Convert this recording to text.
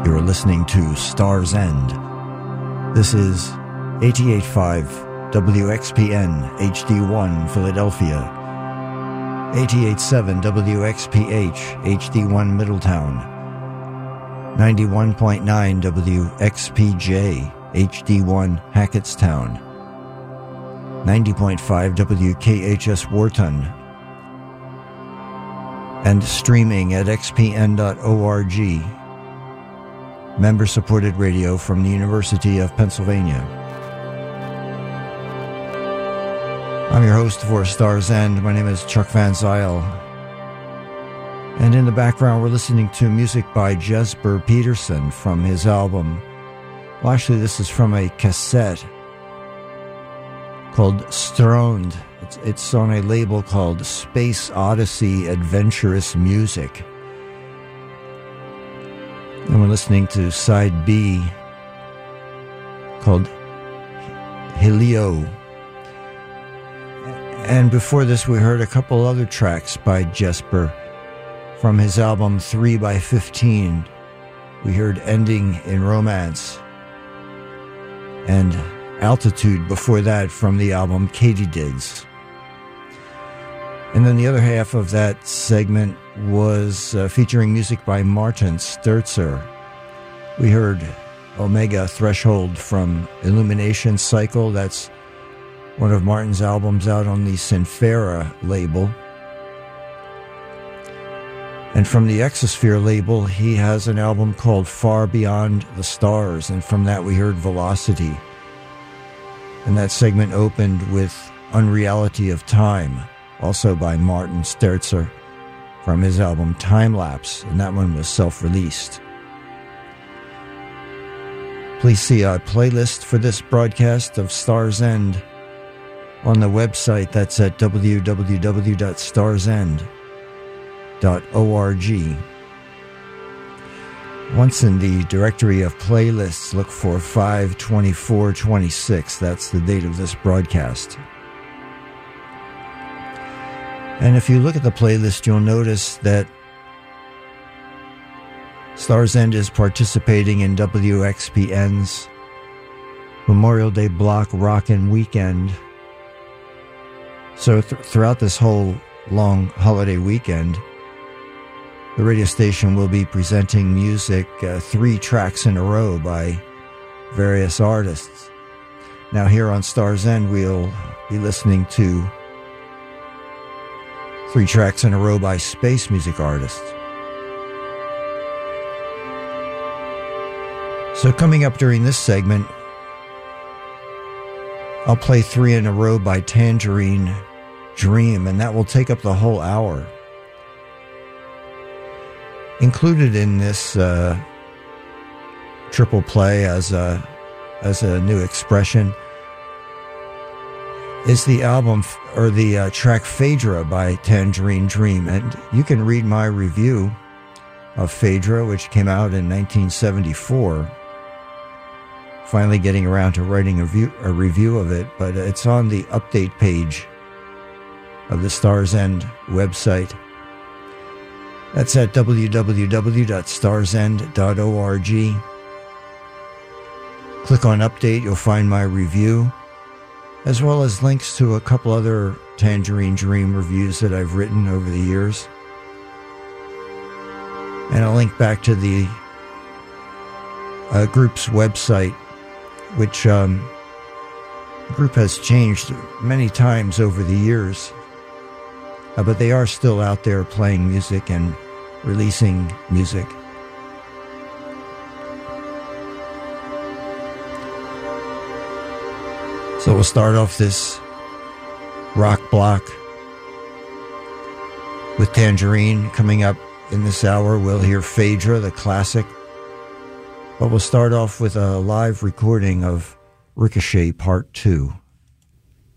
You're listening to Star's End. This is 88.5 WXPN HD1 Philadelphia, 88.7 WXPH HD1 Middletown, 91.9 WXPJ HD1 Hackettstown, 90.5 WKHS Wharton, and streaming at xpn.org. Member-supported radio from the University of Pennsylvania. I'm your host for Star's End. My name is Chuck Van Zyl. And in the background, we're listening to music by Jesper Peterson from his album. Well, actually, this is from a cassette called Stroned. It's on a label called Space Odyssey Adventurous Music. And we're listening to side B called Helio. And before this, we heard a couple other tracks by Jesper from his album 3x15. We heard Ending in Romance and Altitude before that from the album Katydids. And then the other half of that segment was featuring music by Martin Sturzer. We heard Omega Threshold from Illumination Cycle. That's one of Martin's albums out on the Sinfera label. And from the Exosphere label, he has an album called Far Beyond the Stars. And from that, we heard Velocity. And that segment opened with Unreality of Time, also by Martin Sturzer, from his album Time Lapse, and that one was self-released. Please see a playlist for this broadcast of Star's End on the website. That's at www.starsend.org. Once in the directory of playlists, look for 5/24/26. That's the date of this broadcast. And if you look at the playlist, you'll notice that Star's End is participating in WXPN's Memorial Day Block Rockin' Weekend. So throughout this whole long holiday weekend, the radio station will be presenting music 3 tracks in a row by various artists. Now here on Star's End, we'll be listening to 3 tracks in a row by space music artists. So coming up during this segment, I'll play 3 in a row by Tangerine Dream, and that will take up the whole hour. Included in this triple play as a new expression is the album, or the track Phaedra by Tangerine Dream. And you can read my review of Phaedra, which came out in 1974. Finally getting around to writing a review of it, but it's on the update page of the Star's End website. That's at www.starsend.org. Click on Update, you'll find my review, as well as links to a couple other Tangerine Dream reviews that I've written over the years. And a link back to the group's website, which the group has changed many times over the years. But they are still out there playing music and releasing music. So we'll start off this rock block with Tangerine. Coming up in this hour, we'll hear Phaedra, the classic. But we'll start off with a live recording of Ricochet Part 2.